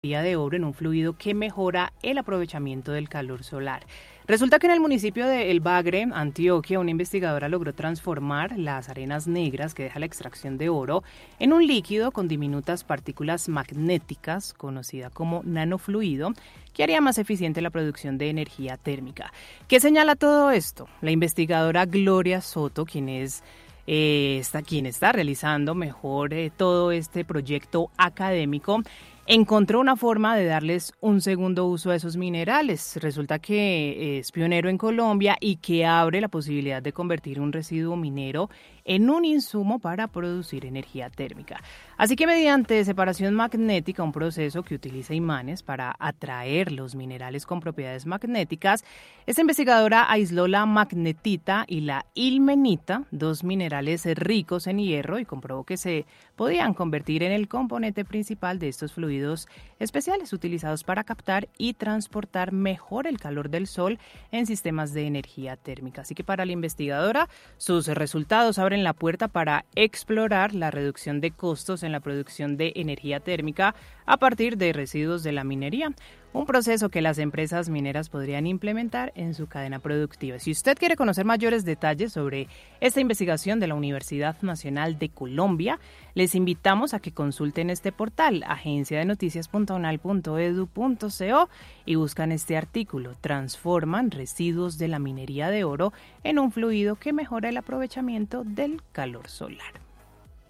de oro en un fluido que mejora el aprovechamiento del calor solar. Resulta que en el municipio de El Bagre, Antioquia, una investigadora logró transformar las arenas negras que deja la extracción de oro en un líquido con diminutas partículas magnéticas, conocida como nanofluido, que haría más eficiente la producción de energía térmica. ¿Qué señala todo esto? La investigadora Gloria Soto, quien está realizando mejor todo este proyecto académico, encontró una forma de darles un segundo uso a esos minerales. Resulta que es pionero en Colombia y que abre la posibilidad de convertir un residuo minero en un insumo para producir energía térmica. Así que mediante separación magnética, un proceso que utiliza imanes para atraer los minerales con propiedades magnéticas, esta investigadora aisló la magnetita y la ilmenita, dos minerales ricos en hierro, y comprobó que se podían convertir en el componente principal de estos fluidos especiales utilizados para captar y transportar mejor el calor del sol en sistemas de energía térmica. Así que para la investigadora, sus resultados abren la puerta para explorar la reducción de costos en la producción de energía térmica a partir de residuos de la minería, un proceso que las empresas mineras podrían implementar en su cadena productiva. Si usted quiere conocer mayores detalles sobre esta investigación de la Universidad Nacional de Colombia, les invitamos a que consulten este portal, agenciadenoticias.unal.edu.co, y buscan este artículo: transforman residuos de la minería de oro en un fluido que mejora el aprovechamiento del calor solar.